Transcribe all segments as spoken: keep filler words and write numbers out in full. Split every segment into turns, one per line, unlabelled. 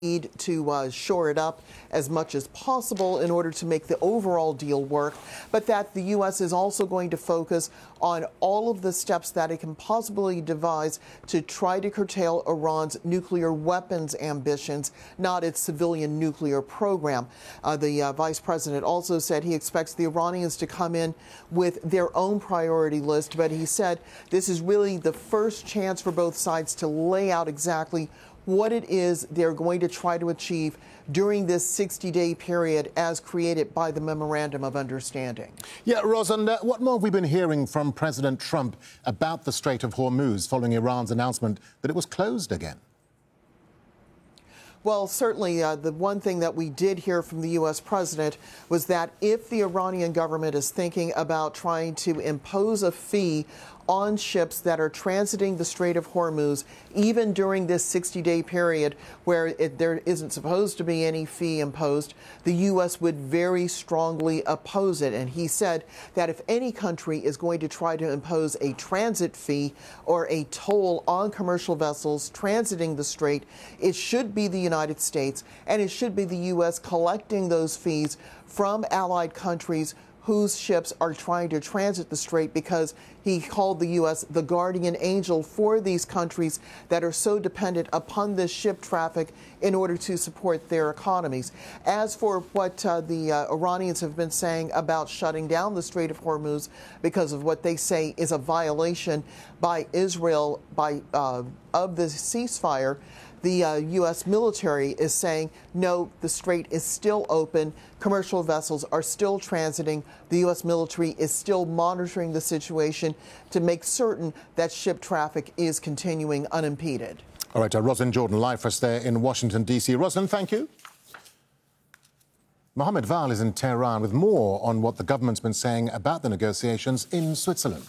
need to uh, shore it up as much as possible in order to make the overall deal work, but that the U S is also going to focus on all of the steps that it can possibly devise to try to curtail Iran's nuclear weapons ambitions, not its civilian nuclear program. Uh, the uh, vice president also said he expects the Iranians to come in with their own priority list, but he said this is really the first chance for both sides to lay out exactly what it is they're going to try to achieve during this sixty-day period as created by the Memorandum of Understanding.
Yeah, Rosalind, uh, what more have we been hearing from President Trump about the Strait of Hormuz following Iran's announcement that it was closed again?
Well, certainly uh, the one thing that we did hear from the U S president was that if the Iranian government is thinking about trying to impose a fee on ships that are transiting the Strait of Hormuz, even during this sixty-day period where it, there isn't supposed to be any fee imposed, the U S would very strongly oppose it. And he said that if any country is going to try to impose a transit fee or a toll on commercial vessels transiting the strait, it should be the United States, and it should be the U S collecting those fees from allied countries whose ships are trying to transit the strait, because he called the U S the guardian angel for these countries that are so dependent upon this ship traffic in order to support their economies. As for what uh, the uh, Iranians have been saying about shutting down the Strait of Hormuz because of what they say is a violation by Israel by uh, of the ceasefire, the uh, U S military is saying, no, the strait is still open. Commercial vessels are still transiting. The U S military is still monitoring the situation to make certain that ship traffic is continuing unimpeded.
All right, uh, Rosalind Jordan live for us there in Washington, D C Rosalind, thank you. Mohammed Val is in Tehran with more on what the government's been saying about the negotiations in Switzerland.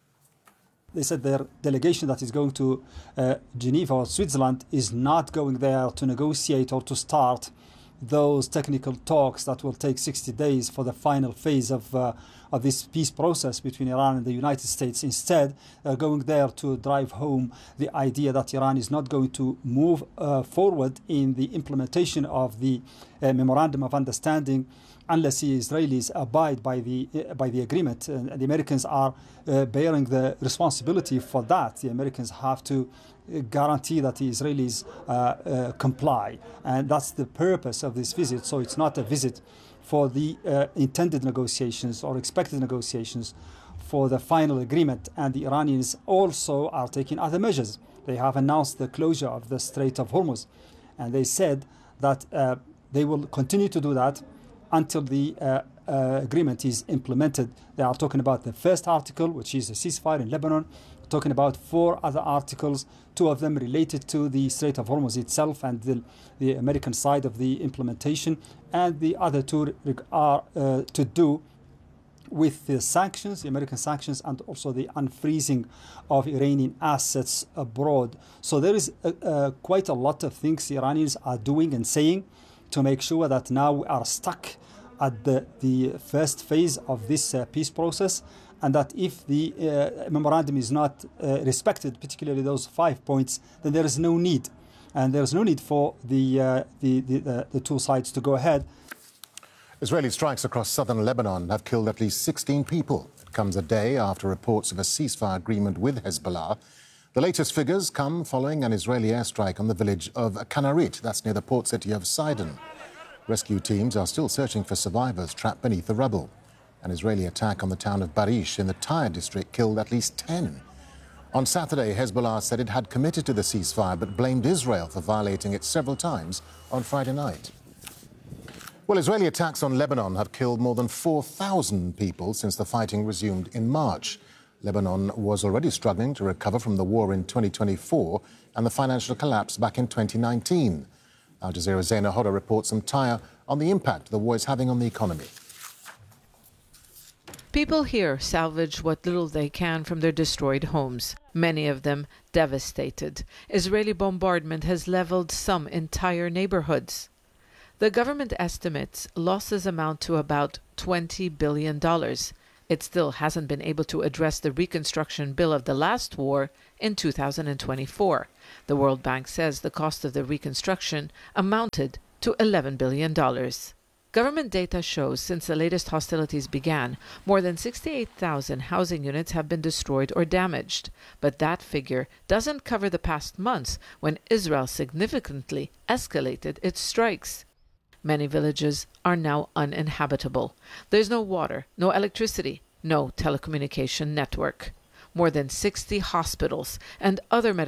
They said their delegation that is going to uh, Geneva or Switzerland is not going there to negotiate or to start those technical talks that will take sixty days for the final phase of, uh, of this peace process between Iran and the United States. Instead, they're going there to drive home the idea that Iran is not going to move uh, forward in the implementation of the uh, Memorandum of Understanding unless the Israelis abide by the uh, by the agreement. And the Americans are uh, bearing the responsibility for that. The Americans have to guarantee that the Israelis uh, uh, comply. And that's the purpose of this visit. So it's not a visit for the uh, intended negotiations or expected negotiations for the final agreement. And the Iranians also are taking other measures. They have announced the closure of the Strait of Hormuz. And they said that uh, they will continue to do that until the uh, uh, agreement is implemented. They are talking about the first article, which is a ceasefire in Lebanon, talking about four other articles, two of them related to the Strait of Hormuz itself and the, the American side of the implementation, and the other two are uh, to do with the sanctions, the American sanctions, and also the unfreezing of Iranian assets abroad. So there is uh, uh, quite a lot of things the Iranians are doing and saying to make sure that now we are stuck at the, the first phase of this uh, peace process, and that if the uh, memorandum is not uh, respected, particularly those five points, then there is no need. And there is no need for the, uh, the, the, the, the two sides to go ahead.
Israeli strikes across southern Lebanon have killed at least sixteen people. It comes a day after reports of a ceasefire agreement with Hezbollah. The latest figures come following an Israeli airstrike on the village of Kanarit, that's near the port city of Sidon. Rescue teams are still searching for survivors trapped beneath the rubble. An Israeli attack on the town of Barish in the Tyre district killed at least ten. On Saturday, Hezbollah said it had committed to the ceasefire but blamed Israel for violating it several times on Friday night. Well, Israeli attacks on Lebanon have killed more than four thousand people since the fighting resumed in March. Lebanon was already struggling to recover from the war in twenty twenty-four and the financial collapse back in twenty nineteen. Al Jazeera's Zaina Hodda reports from Tyre on the impact the war is having on the economy.
People here salvage what little they can from their destroyed homes, many of them devastated. Israeli bombardment has leveled some entire neighborhoods. The government estimates losses amount to about twenty billion dollars. It still hasn't been able to address the reconstruction bill of the last war in two thousand twenty-four. The World Bank says the cost of the reconstruction amounted to eleven billion dollars. Government data shows since the latest hostilities began, more than sixty-eight thousand housing units have been destroyed or damaged. But that figure doesn't cover the past months when Israel significantly escalated its strikes. Many villages are now uninhabitable. There's no water, no electricity, no telecommunication network. More than sixty hospitals and other medical